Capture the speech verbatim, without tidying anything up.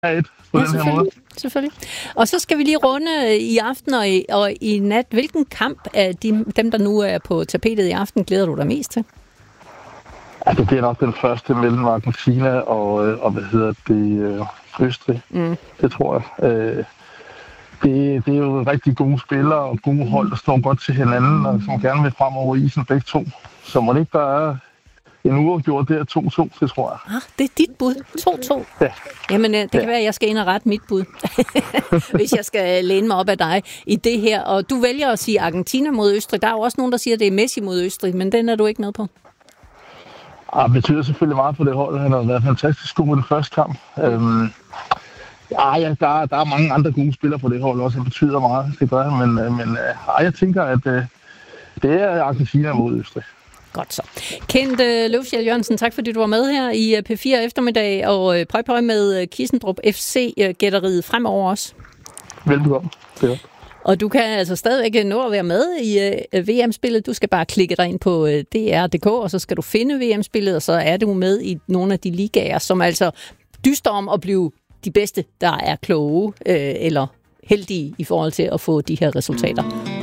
et på Ja, den her måde. Selvfølgelig. Og så skal vi lige runde i aften og i, og i nat. Hvilken kamp af de, dem, der nu er på tapetet i aften, glæder du dig mest til? Ja, det bliver nok den første mellem Argentina og, og hvad hedder det, Østrig. Mm. Det tror jeg. Det, det er jo rigtig gode spillere og gode hold, der står godt til hinanden, og som gerne vil frem over isen begge to. Så må det ikke bare en uafgjort der to-to, det tror jeg. Ah, det er dit bud. to-to. Ja. Jamen, det kan ja. være, at jeg skal ind og rette mit bud, hvis jeg skal læne mig op af dig i det her. Og du vælger at sige Argentina mod Østrig. Der er jo også nogen, der siger, at det er Messi mod Østrig, men den er du ikke med på. Ah, det betyder selvfølgelig meget på det hold. Han har været fantastisk god i den første kamp. Øhm, ja, ja der, der er mange andre gode spillere på det hold også. Det betyder meget, det gør han. Men, men ja, jeg tænker, at øh, det er Argentina mod Østrig. Godt så. Kent uh, Løvsjæl Jørgensen, tak fordi du var med her i uh, P fire eftermiddag, og uh, prøv prøv med uh, Kissendrup F C-gætteriet uh, fremover også. Velbekomme. Ja. Og du kan altså stadigvæk nå at være med i uh, V M-spillet. Du skal bare klikke dig ind på uh, D R punktum D K, og så skal du finde V M-spillet, og så er du med i nogle af de ligaer, som altså dyster om at blive de bedste, der er kloge uh, eller heldige i forhold til at få de her resultater.